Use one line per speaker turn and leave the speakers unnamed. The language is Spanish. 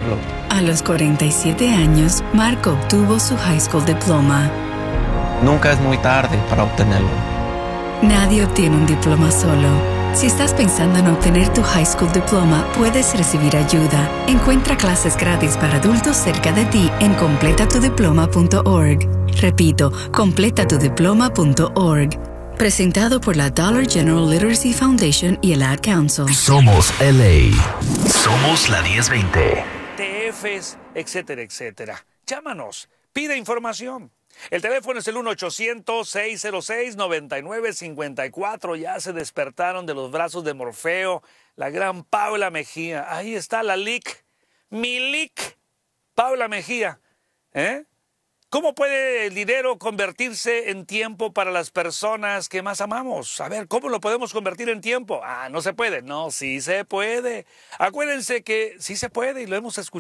obtenerlo.
A los 47 años, Mark obtuvo su high school diploma.
Nunca es muy tarde para obtenerlo.
Nadie obtiene un diploma solo. Si estás pensando en obtener tu high school diploma, puedes recibir ayuda. Encuentra clases gratis para adultos cerca de ti en completatudiploma.org. Repito, completatudiploma.org. Presentado por la Dollar General Literacy Foundation y el Ad Council.
Somos LA. Somos la 1020.
TFs, etcétera, etcétera. Llámanos, pide información. El teléfono es el 1-800-606-9954. Ya se despertaron de los brazos de Morfeo la gran Paula Mejía. Ahí está la LIC, mi LIC, Paula Mejía. ¿Cómo puede el dinero convertirse en tiempo para las personas que más amamos? A ver, ¿cómo lo podemos convertir en tiempo? No se puede. No, sí se puede. Acuérdense que sí se puede y lo hemos escuchado.